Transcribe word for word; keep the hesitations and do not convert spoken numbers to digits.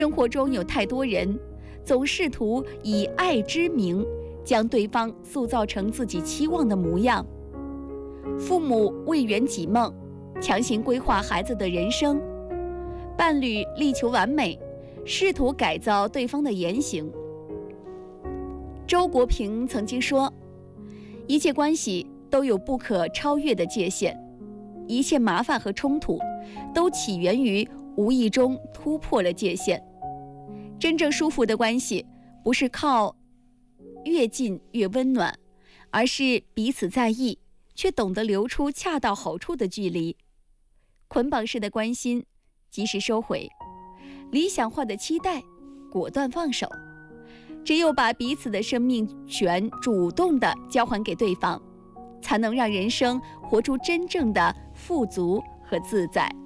生活中有太多人总试图以爱之名将对方塑造成自己期望的模样，父母为圆己梦，强行规划孩子的人生，伴侣力求完美，试图改造对方的言行。周国平曾经说，一切关系都有不可超越的界限，一切麻烦和冲突都起源于无意中突破了界限。真正舒服的关系不是靠越近越温暖，而是彼此在意，却懂得留出恰到好处的距离。捆绑式的关心及时收回，理想化的期待果断放手。只有把彼此的生命权主动地交还给对方，才能让人生活出真正的富足和自在。